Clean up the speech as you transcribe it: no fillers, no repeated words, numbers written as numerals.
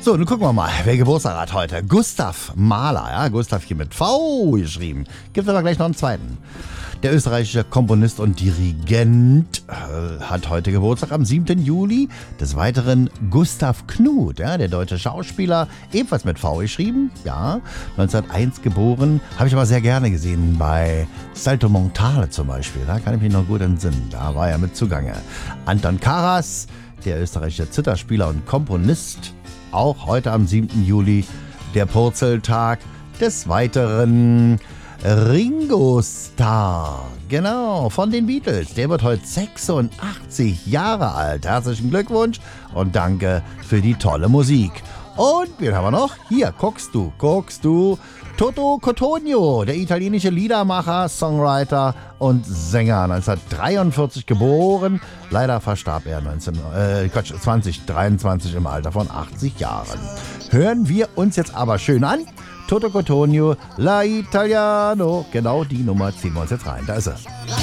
So, nun gucken wir mal, wer Geburtstag hat heute. Gustav Mahler, ja, Gustav hier mit V geschrieben. Gibt aber gleich noch einen zweiten. Der österreichische Komponist und Dirigent hat heute Geburtstag am 7. Juli. Des Weiteren Gustav Knuth, ja, der deutsche Schauspieler, ebenfalls mit V geschrieben. Ja, 1901 geboren. Habe ich aber sehr gerne gesehen bei Salto Mortale zum Beispiel. Da kann ich mich noch gut entsinnen. Da war er mit zugange. Anton Karas, der österreichische Zitherspieler und Komponist, auch heute am 7. Juli, der Purzeltag. Des Weiteren Ringo Starr, genau, von den Beatles. Der wird heute 86 Jahre alt. Herzlichen Glückwunsch und danke für die tolle Musik. Und wen haben wir noch? Hier, guckst du. Toto Cotugno, der italienische Liedermacher, Songwriter und Sänger, 1943 geboren. Leider verstarb er 2023 im Alter von 80 Jahren. Hören wir uns jetzt aber schön an. Toto Cotugno, La Italiano. Genau die Nummer ziehen wir uns jetzt rein. Da ist er.